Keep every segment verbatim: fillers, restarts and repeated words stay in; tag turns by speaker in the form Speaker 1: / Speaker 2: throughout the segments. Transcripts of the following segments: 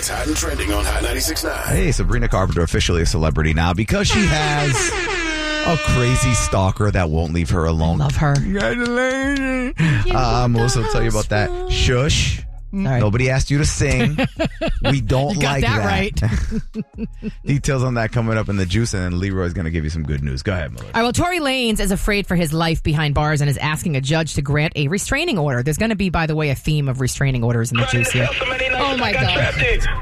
Speaker 1: what's hot and trending on Hot ninety-six point nine.
Speaker 2: Hey, Sabrina Carpenter officially a celebrity now because she has a crazy stalker that won't leave her alone.
Speaker 3: Love her.
Speaker 2: Congratulations. Uh, Melissa will tell you about that. Shush.
Speaker 3: Sorry.
Speaker 2: Nobody asked you to sing. We don't
Speaker 3: You got
Speaker 2: like
Speaker 3: that
Speaker 2: that.
Speaker 3: right.
Speaker 2: Details on that coming up in the juice, and then Leroy's going to give you some good news. Go ahead, Melissa.
Speaker 3: All right, well, Tory Lanez is afraid for his life behind bars and is asking a judge to grant a restraining order. There's going to be, by the way, a theme of restraining orders in the juice here. Oh, my God.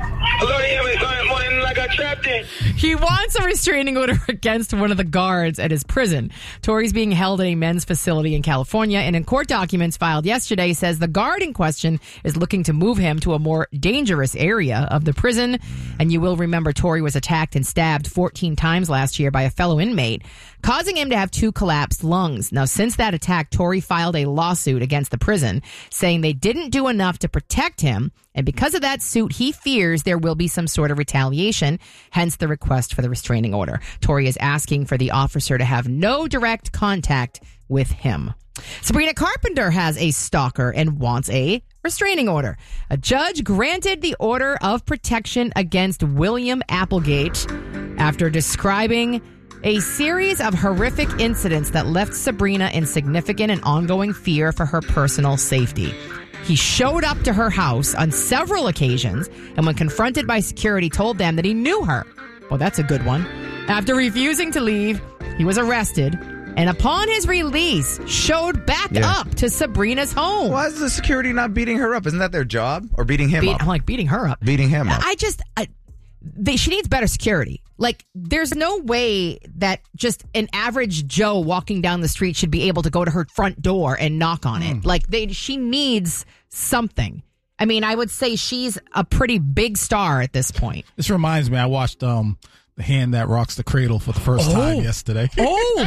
Speaker 3: He wants a restraining order against one of the guards at his prison. Tory's being held at a men's facility in California, and in court documents filed yesterday says the guard in question is looking to move him to a more dangerous area of the prison. And you will remember Tory was attacked and stabbed fourteen times last year by a fellow inmate, causing him to have two collapsed lungs. Now, since that attack, Tory filed a lawsuit against the prison, saying they didn't do enough to protect him. And because of that suit, he fears there will be some sort of retaliation, hence the request for the restraining order. Tory is asking for the officer to have no direct contact with him. Sabrina Carpenter has a stalker and wants a restraining order. A judge granted the order of protection against William Applegate after describing a series of horrific incidents that left Sabrina in significant and ongoing fear for her personal safety. He showed up to her house on several occasions, and when confronted by security, told them that he knew her. Well, that's a good one. After refusing to leave, he was arrested, and upon his release, showed back
Speaker 2: Yeah.
Speaker 3: up to Sabrina's home.
Speaker 2: Why is the security not beating her up? Isn't that their job? Or beating him
Speaker 3: Be-
Speaker 2: up?
Speaker 3: I'm like, beating her up.
Speaker 2: Beating him up.
Speaker 3: I just, I, they, she needs better security. Like, there's no way that just an average Joe walking down the street should be able to go to her front door and knock on it. Like, they, she needs something. I mean, I would say she's a pretty big star at this point.
Speaker 4: This reminds me, I watched um, The Hand That Rocks the Cradle for the first
Speaker 3: Oh.
Speaker 4: time yesterday.
Speaker 3: Oh,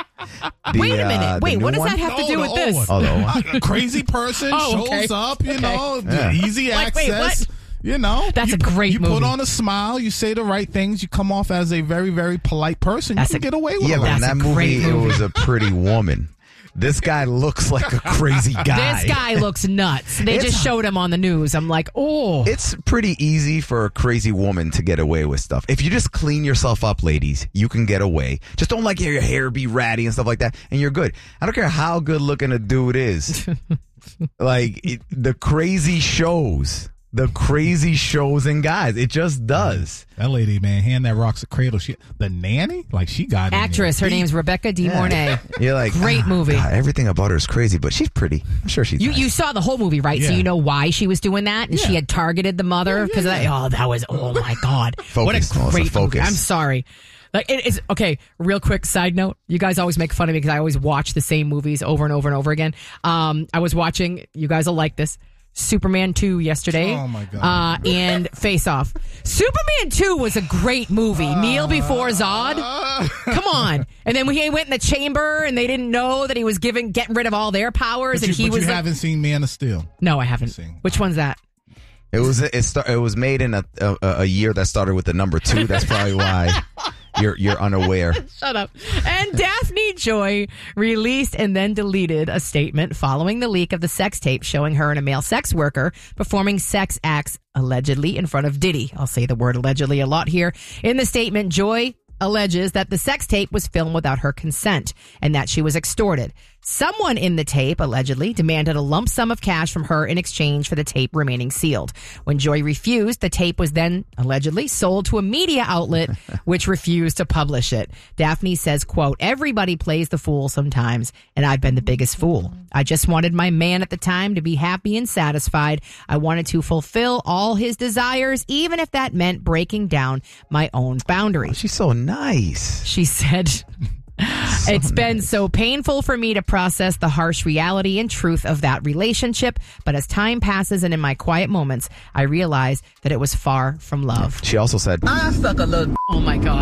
Speaker 2: The,
Speaker 3: wait a minute.
Speaker 2: uh, the
Speaker 3: Wait,
Speaker 2: new
Speaker 3: what does
Speaker 2: one?
Speaker 3: that have to
Speaker 4: No,
Speaker 3: do
Speaker 4: the
Speaker 3: with
Speaker 4: old
Speaker 3: this?
Speaker 4: one.
Speaker 2: Oh, the old one.
Speaker 4: A crazy person
Speaker 3: Oh,
Speaker 4: shows
Speaker 3: okay.
Speaker 4: up, you
Speaker 3: Okay.
Speaker 4: know,
Speaker 2: Yeah.
Speaker 4: easy
Speaker 3: Like, wait,
Speaker 4: access.
Speaker 3: what?
Speaker 4: You know,
Speaker 3: That's
Speaker 4: you,
Speaker 3: a great
Speaker 4: You
Speaker 3: movie.
Speaker 4: put on a smile, you say the right things, you come off as a very, very polite person.
Speaker 3: That's
Speaker 4: you
Speaker 3: a-
Speaker 4: can get away with
Speaker 2: Yeah,
Speaker 4: it.
Speaker 2: but in
Speaker 3: That's
Speaker 2: that
Speaker 3: a great
Speaker 2: movie, it
Speaker 3: movie.
Speaker 2: was a pretty woman. This guy looks like a crazy guy.
Speaker 3: This guy looks nuts. They
Speaker 2: It's-
Speaker 3: just showed him on the news. I'm like, oh.
Speaker 2: It's pretty easy for a crazy woman to get away with stuff. If you just clean yourself up, ladies, you can get away. Just don't like your hair be ratty and stuff like that, and you're good. I don't care how good looking a dude is. Like, it, the crazy shows. The crazy shows and guys. It just does.
Speaker 4: That lady, man, Hand That Rocks the Cradle. She, the nanny, like she got in there
Speaker 3: Actress. Her
Speaker 4: deep.
Speaker 3: name's Rebecca De Mornay.
Speaker 2: You're like,
Speaker 3: Great
Speaker 2: "Ah,
Speaker 3: movie."
Speaker 2: God, everything about her is crazy, but she's pretty. I'm sure she's
Speaker 3: You
Speaker 2: nice.
Speaker 3: you saw the whole movie, right? So
Speaker 4: Yeah.
Speaker 3: you know why she was doing that, and she
Speaker 4: Yeah.
Speaker 3: had targeted the mother because of that. Oh, that was oh my god!
Speaker 2: Focus,
Speaker 3: what a
Speaker 2: Melissa,
Speaker 3: great movie.
Speaker 2: focus.
Speaker 3: I'm sorry. Like it is okay. Real quick side note: you guys always make fun of me because I always watch the same movies over and over and over again. Um, I was watching. You guys will like this. Superman two yesterday.
Speaker 4: Oh, my God.
Speaker 3: Uh, and Face Off. Superman two was a great movie.
Speaker 4: Uh,
Speaker 3: Kneel Before Zod. Come on. And then he went in the chamber and they didn't know that he was giving getting rid of all their powers,
Speaker 4: But
Speaker 3: and
Speaker 4: you,
Speaker 3: he
Speaker 4: but
Speaker 3: was
Speaker 4: you
Speaker 3: like,
Speaker 4: haven't seen Man of Steel.
Speaker 3: no, I haven't.
Speaker 4: Sing.
Speaker 3: Which one's that?
Speaker 2: It was it, start, it was made in a, a a year that started with the number two. That's probably why you're you're unaware.
Speaker 3: Shut up. And Daphne Joy released and then deleted a statement following the leak of the sex tape showing her and a male sex worker performing sex acts allegedly in front of Diddy. I'll say the word allegedly a lot here. In the statement, Joy alleges that the sex tape was filmed without her consent and that she was extorted. Someone in the tape allegedly demanded a lump sum of cash from her in exchange for the tape remaining sealed. When Joy refused, the tape was then allegedly sold to a media outlet which refused to publish it. Daphne says, quote, "Everybody plays the fool sometimes, and I've been the biggest fool. I just wanted my man at the time to be happy and satisfied. I wanted to fulfill all his desires, even if that meant breaking down my own boundaries."
Speaker 2: She's so nice.
Speaker 3: She said, "It's been so painful for me to process the harsh reality and truth of that relationship, but as time passes and in my quiet moments, I realize that it was far from love."
Speaker 2: She also said,
Speaker 3: Oh my God.